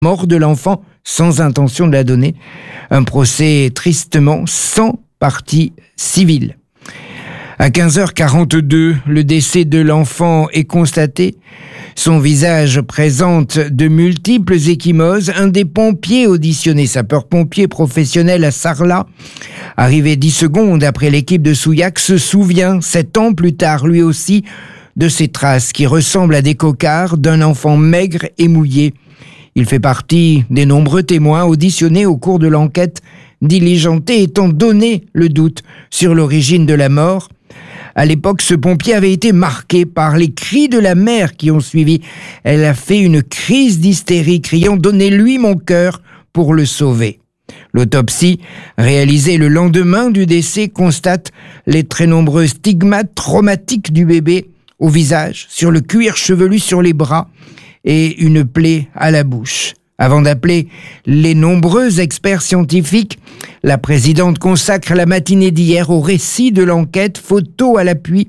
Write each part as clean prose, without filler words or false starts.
mort de l'enfant sans intention de la donner. Un procès tristement sans partie civile. À 15h42, le décès de l'enfant est constaté. Son visage présente de multiples ecchymoses. Un des pompiers auditionnés, sapeur-pompier professionnel à Sarlat, arrivé 10 secondes après l'équipe de Souillac, se souvient, 7 ans plus tard, lui aussi, de ces traces qui ressemblent à des cocards d'un enfant maigre et mouillé. Il fait partie des nombreux témoins auditionnés au cours de l'enquête diligentée, étant donné le doute sur l'origine de la mort. À l'époque, ce pompier avait été marqué par les cris de la mère qui ont suivi. Elle a fait une crise d'hystérie, criant « Donnez-lui mon cœur pour le sauver ». L'autopsie, réalisée le lendemain du décès, constate les très nombreux stigmates traumatiques du bébé au visage, sur le cuir chevelu sur les bras et une plaie à la bouche. Avant d'appeler les nombreux experts scientifiques, la présidente consacre la matinée d'hier au récit de l'enquête, photo à l'appui.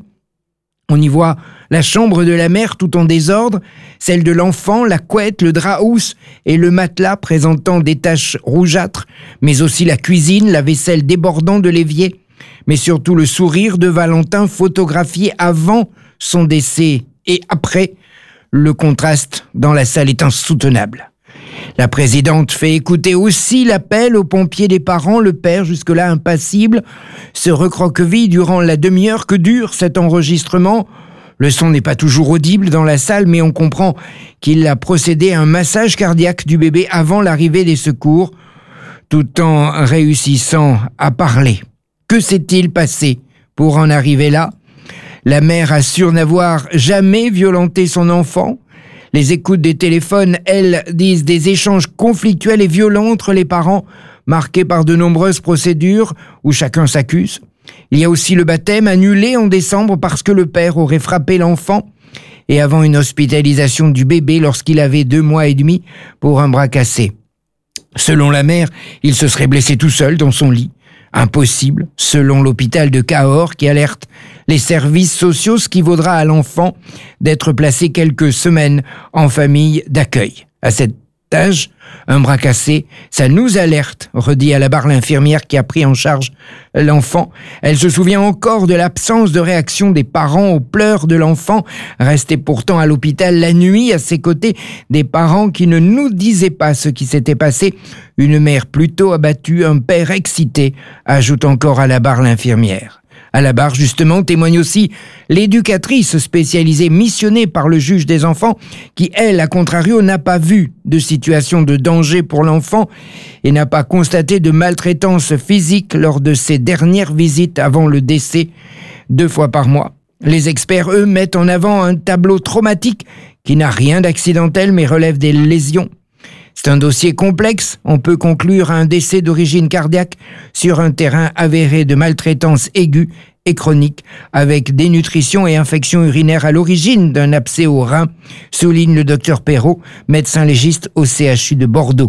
On y voit la chambre de la mère tout en désordre, celle de l'enfant, la couette, le drap housse et le matelas présentant des taches rougeâtres, mais aussi la cuisine, la vaisselle débordant de l'évier, mais surtout le sourire de Valentin photographié avant son décès et après. Le contraste dans la salle est insoutenable. La présidente fait écouter aussi l'appel aux pompiers des parents. Le père, jusque-là impassible, se recroqueville durant la demi-heure que dure cet enregistrement. Le son n'est pas toujours audible dans la salle, mais on comprend qu'il a procédé à un massage cardiaque du bébé avant l'arrivée des secours, tout en réussissant à parler. Que s'est-il passé pour en arriver là ? La mère assure n'avoir jamais violenté son enfant. Les écoutes des téléphones, elles, disent des échanges conflictuels et violents entre les parents, marqués par de nombreuses procédures où chacun s'accuse. Il y a aussi le baptême annulé en décembre parce que le père aurait frappé l'enfant et avant une hospitalisation du bébé lorsqu'il avait 2 mois et demi pour un bras cassé. Selon la mère, il se serait blessé tout seul dans son lit. Impossible, selon l'hôpital de Cahors qui alerte les services sociaux, ce qui vaudra à l'enfant d'être placé quelques semaines en famille d'accueil. À cet âge, un bras cassé, ça nous alerte, redit à la barre l'infirmière qui a pris en charge l'enfant. Elle se souvient encore de l'absence de réaction des parents aux pleurs de l'enfant, resté pourtant à l'hôpital la nuit à ses côtés, des parents qui ne nous disaient pas ce qui s'était passé. Une mère plutôt abattue, un père excité, ajoute encore à la barre l'infirmière. À la barre, justement, témoigne aussi l'éducatrice spécialisée missionnée par le juge des enfants qui, elle, à contrario, n'a pas vu de situation de danger pour l'enfant et n'a pas constaté de maltraitance physique lors de ses dernières visites avant le décès, 2 fois par mois. Les experts, eux, mettent en avant un tableau traumatique qui n'a rien d'accidentel mais relève des lésions. C'est un dossier complexe. On peut conclure à un décès d'origine cardiaque sur un terrain avéré de maltraitance aiguë et chronique, avec dénutrition et infection urinaire à l'origine d'un abcès au rein, souligne le docteur Perrault, médecin légiste au CHU de Bordeaux.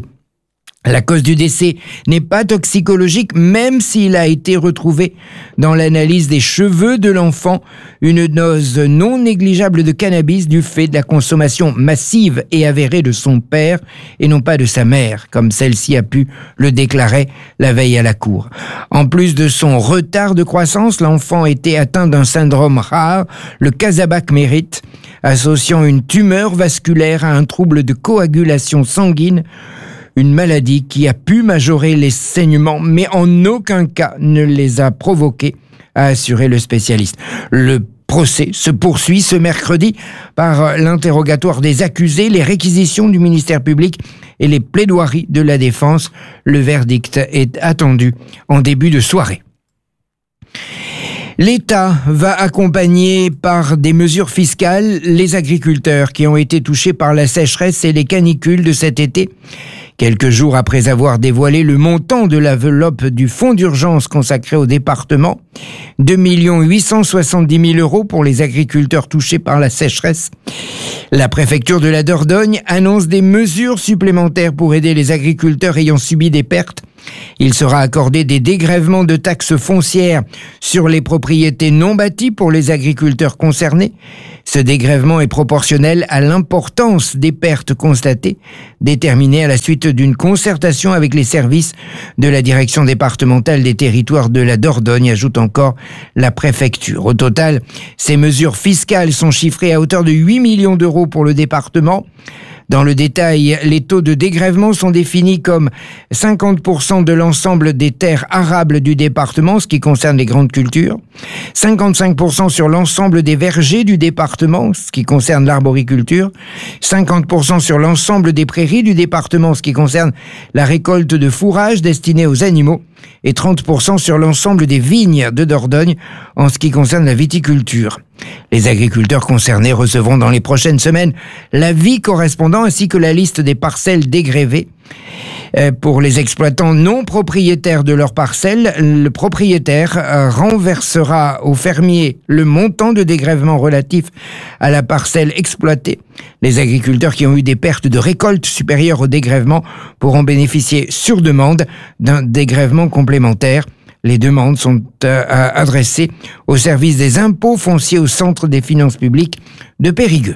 La cause du décès n'est pas toxicologique, même s'il a été retrouvé dans l'analyse des cheveux de l'enfant une dose non négligeable de cannabis du fait de la consommation massive et avérée de son père et non pas de sa mère, comme celle-ci a pu le déclarer la veille à la cour. En plus de son retard de croissance, l'enfant était atteint d'un syndrome rare, le Casabac-Mérite, associant une tumeur vasculaire à un trouble de coagulation sanguine, une maladie qui a pu majorer les saignements, mais en aucun cas ne les a provoqués, a assuré le spécialiste. Le procès se poursuit ce mercredi par l'interrogatoire des accusés, les réquisitions du ministère public et les plaidoiries de la défense. Le verdict est attendu en début de soirée. L'État va accompagner par des mesures fiscales les agriculteurs qui ont été touchés par la sécheresse et les canicules de cet été. Quelques jours après avoir dévoilé le montant de l'enveloppe du fonds d'urgence consacré au département, 2 870 000 € pour les agriculteurs touchés par la sécheresse, la préfecture de la Dordogne annonce des mesures supplémentaires pour aider les agriculteurs ayant subi des pertes Il sera accordé des dégrèvements de taxes foncières sur les propriétés non bâties pour les agriculteurs concernés. Ce dégrèvement est proportionnel à l'importance des pertes constatées, déterminées à la suite d'une concertation avec les services de la direction départementale des territoires de la Dordogne, ajoute encore la préfecture. Au total, ces mesures fiscales sont chiffrées à hauteur de 8 millions d'euros pour le département. Dans le détail, les taux de dégrèvement sont définis comme 50% de l'ensemble des terres arables du département, ce qui concerne les grandes cultures, 55% sur l'ensemble des vergers du département, ce qui concerne l'arboriculture, 50% sur l'ensemble des prairies du département, ce qui concerne la récolte de fourrage destiné aux animaux, et 30% sur l'ensemble des vignes de Dordogne en ce qui concerne la viticulture. Les agriculteurs concernés recevront dans les prochaines semaines l'avis correspondant ainsi que la liste des parcelles dégrévées. Pour les exploitants non propriétaires de leurs parcelles, le propriétaire renversera au fermier le montant de dégrèvement relatif à la parcelle exploitée. Les agriculteurs qui ont eu des pertes de récolte supérieures au dégrèvement pourront bénéficier sur demande d'un dégrèvement complémentaire. Les demandes sont adressées au service des impôts fonciers au Centre des finances publiques de Périgueux.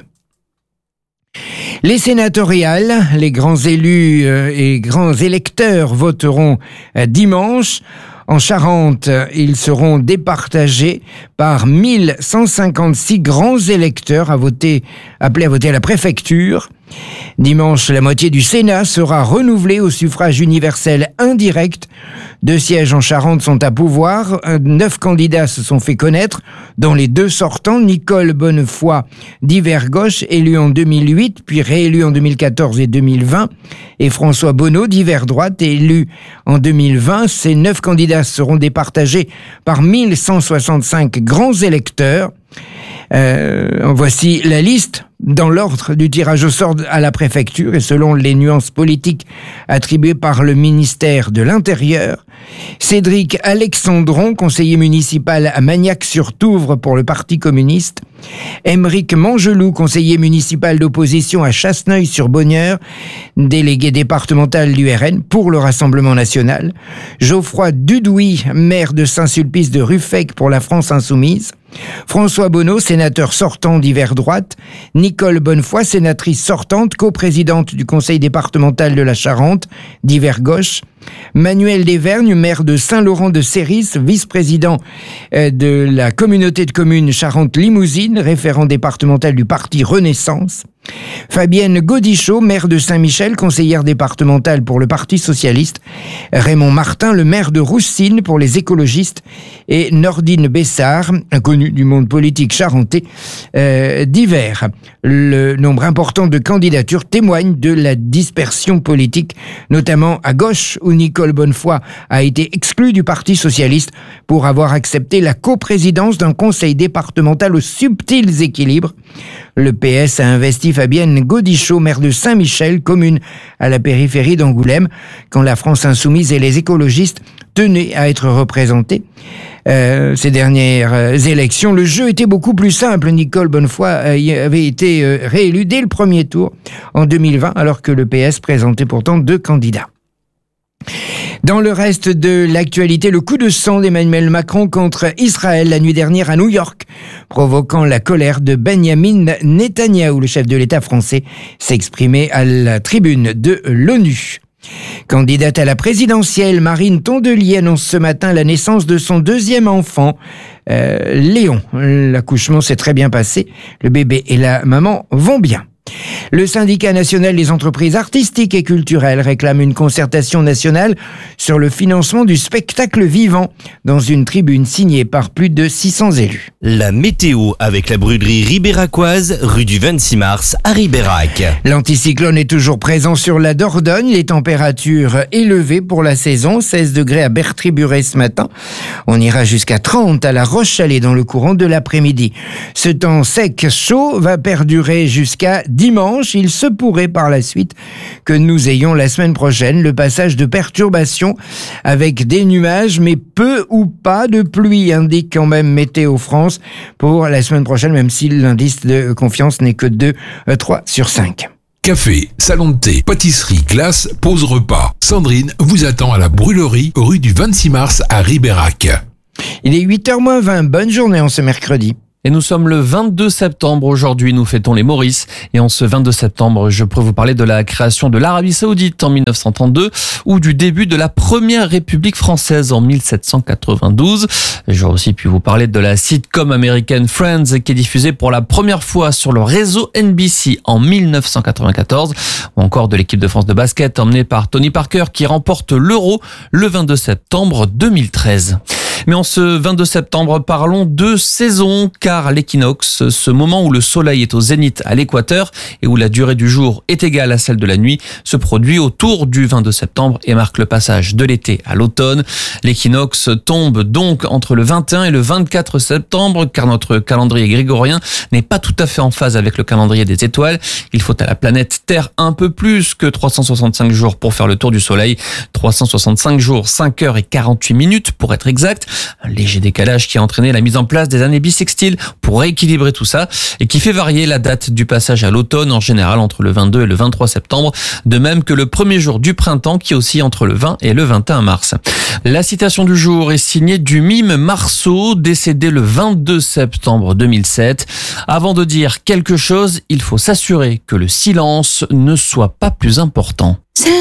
Les sénatoriales, les grands élus et grands électeurs voteront dimanche. En Charente, ils seront départagés par 1156 grands électeurs appelés à voter à la préfecture. Dimanche, la moitié du Sénat sera renouvelée au suffrage universel indirect. 2 sièges en Charente sont à pouvoir. 9 candidats se sont fait connaître, dont les 2 sortants, Nicole Bonnefoy d'Hiver Gauche, élu en 2008, puis réélu en 2014 et 2020, et François Bonneau d'Hiver Droite, élu en 2020. Ces 9 candidats seront départagés par 1165 grands électeurs. Voici la liste dans l'ordre du tirage au sort à la préfecture et selon les nuances politiques attribuées par le ministère de l'Intérieur. Cédric Alexandron, conseiller municipal à Magnac-sur-Touvre pour le Parti communiste. Aymeric Mangeloux, conseiller municipal d'opposition à Chasseneuil-sur-Bonnieure, délégué départemental du RN pour le Rassemblement national. Geoffroy Dudouis, maire de Saint-Sulpice de Ruffec pour la France insoumise. François Bonneau, sénateur sortant d'Hiver Droite. Nicole Bonnefoy, sénatrice sortante, coprésidente du conseil départemental de la Charente d'Hiver Gauche. Manuel Desvergnes, maire de Saint-Laurent-de-Sérisse, vice-président de la communauté de communes Charente-Limousine, référent départemental du parti Renaissance. Fabienne Gaudichaud, maire de Saint-Michel, conseillère départementale pour le Parti socialiste. Raymond Martin, le maire de Roussine pour les écologistes. Et Nordine Bessard, inconnue du monde politique charentais d'hiver. Le nombre important de candidatures témoigne de la dispersion politique, notamment à gauche, où Nicole Bonnefoy a été exclue du Parti socialiste pour avoir accepté la coprésidence d'un conseil départemental aux subtils équilibres. Le PS a investi Fabienne Gaudichaud, maire de Saint-Michel, commune à la périphérie d'Angoulême, quand la France insoumise et les écologistes tenaient à être représentés. Ces dernières élections, le jeu était beaucoup plus simple. Nicole Bonnefoy avait été réélue dès le premier tour en 2020, alors que le PS présentait pourtant 2 candidats. Dans le reste de l'actualité, le coup de sang d'Emmanuel Macron contre Israël la nuit dernière à New York, provoquant la colère de Benjamin Netanyahou, le chef de l'État français, s'exprimait à la tribune de l'ONU. Candidate à la présidentielle, Marine Tondelier annonce ce matin la naissance de son 2e enfant, Léon. L'accouchement s'est très bien passé, le bébé et la maman vont bien. Le syndicat national des entreprises artistiques et culturelles réclame une concertation nationale sur le financement du spectacle vivant dans une tribune signée par plus de 600 élus. La météo avec la brûlerie ribéracoise, rue du 26 mars à Ribérac. L'anticyclone est toujours présent sur la Dordogne, les températures élevées pour la saison, 16 degrés à Bertry-Buret ce matin. On ira jusqu'à 30 à la Roche-Chalais dans le courant de l'après-midi. Ce temps sec, chaud va perdurer jusqu'à dimanche. Il se pourrait par la suite que nous ayons la semaine prochaine le passage de perturbations avec des nuages, mais peu ou pas de pluie, indique quand même Météo France pour la semaine prochaine, même si l'indice de confiance n'est que de 3 sur 5. Café, salon de thé, pâtisserie, glace, pause repas. Sandrine vous attend à la brûlerie rue du 26 mars à Ribérac. Il est 8h-20, bonne journée en ce mercredi. Et nous sommes le 22 septembre. Aujourd'hui, nous fêtons les Maurices. Et en ce 22 septembre, je peux vous parler de la création de l'Arabie Saoudite en 1932 ou du début de la première République française en 1792. J'aurais aussi pu vous parler de la sitcom américaine Friends qui est diffusée pour la première fois sur le réseau NBC en 1994 ou encore de l'équipe de France de basket emmenée par Tony Parker qui remporte l'Euro le 22 septembre 2013. Mais en ce 22 septembre, parlons de saison, car l'équinoxe, ce moment où le soleil est au zénith à l'équateur et où la durée du jour est égale à celle de la nuit, se produit autour du 22 septembre et marque le passage de l'été à l'automne. L'équinoxe tombe donc entre le 21 et le 24 septembre, car notre calendrier grégorien n'est pas tout à fait en phase avec le calendrier des étoiles. Il faut à la planète Terre un peu plus que 365 jours pour faire le tour du soleil. 365 jours, 5 heures et 48 minutes pour être exact. Un léger décalage qui a entraîné la mise en place des années bissextiles pour rééquilibrer tout ça et qui fait varier la date du passage à l'automne en général entre le 22 et le 23 septembre, de même que le premier jour du printemps qui oscille entre le 20 et le 21 mars. La citation du jour est signée du mime Marceau, décédé le 22 septembre 2007. Avant de dire quelque chose, il faut s'assurer que le silence ne soit pas plus important.